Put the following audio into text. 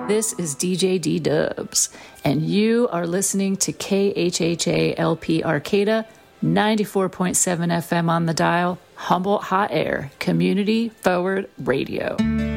This is DJ D Dubs, and you are listening to KHHA LP Arcata, 94.7 FM on the dial, Humboldt Hot Air, Community Forward Radio.